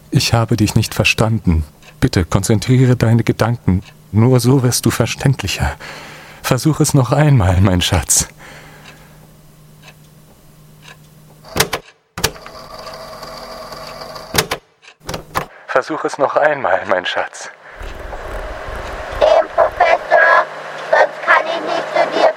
Ich habe dich nicht verstanden. Bitte konzentriere deine Gedanken. Nur so wirst du verständlicher. Versuch es noch einmal, mein Schatz. Versuch es noch einmal, mein Schatz.